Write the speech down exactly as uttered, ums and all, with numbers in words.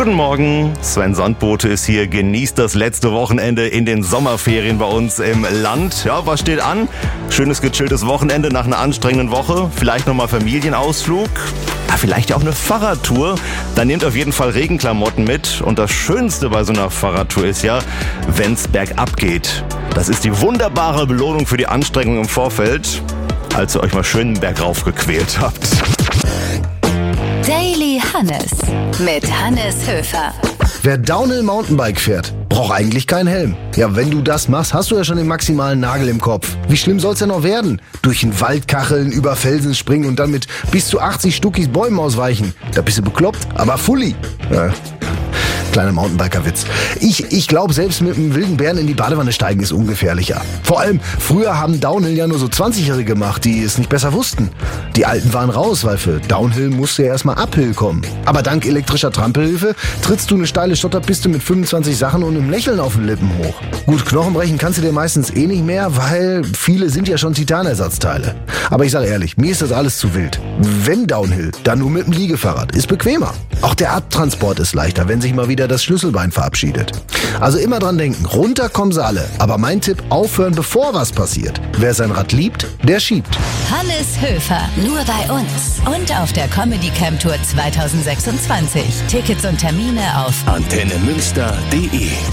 Guten Morgen, Sven Sandbote ist hier. Genießt das letzte Wochenende in den Sommerferien bei uns im Land. Ja, was steht an? Schönes, gechilltes Wochenende nach einer anstrengenden Woche. Vielleicht nochmal Familienausflug. Ah, vielleicht ja auch eine Fahrradtour. Dann nehmt auf jeden Fall Regenklamotten mit. Und das Schönste bei so einer Fahrradtour ist ja, wenn's bergab geht. Das ist die wunderbare Belohnung für die Anstrengung im Vorfeld, als ihr euch mal schön den Berg raufgequält habt. Daily Hannes mit Hannes Höfer. Wer Downhill Mountainbike fährt, braucht eigentlich keinen Helm. Ja, wenn du das machst, hast du ja schon den maximalen Nagel im Kopf. Wie schlimm soll's denn noch werden? Durch den Wald kacheln, über Felsen springen und dann mit bis zu achtzig Stuckis Bäumen ausweichen. Da bist du bekloppt, aber fully. Ja. Kleiner Mountainbiker-Witz. Ich, ich glaube, selbst mit einem wilden Bären in die Badewanne steigen ist ungefährlicher. Vor allem, früher haben Downhill ja nur so zwanzigjährige gemacht, die es nicht besser wussten. Die Alten waren raus, weil für Downhill musste ja erstmal Uphill kommen. Aber dank elektrischer Trampelhilfe trittst du eine steile Schotterpiste mit fünfundzwanzig Sachen und einem Lächeln auf den Lippen hoch. Gut, Knochenbrechen kannst du dir meistens eh nicht mehr, weil viele sind ja schon Titanersatzteile. Aber ich sage ehrlich, mir ist das alles zu wild. Wenn Downhill, dann nur mit dem Liegefahrrad. Ist bequemer. Auch der Abtransport ist leichter, wenn sich mal wieder das Schlüsselbein verabschiedet. Also immer dran denken, runter kommen sie alle. Aber mein Tipp, aufhören, bevor was passiert. Wer sein Rad liebt, der schiebt. Hannes Höfer, nur bei uns. Und auf der Comedy Camp Tour zwanzig sechsundzwanzig. Tickets und Termine auf antenne münster punkt de.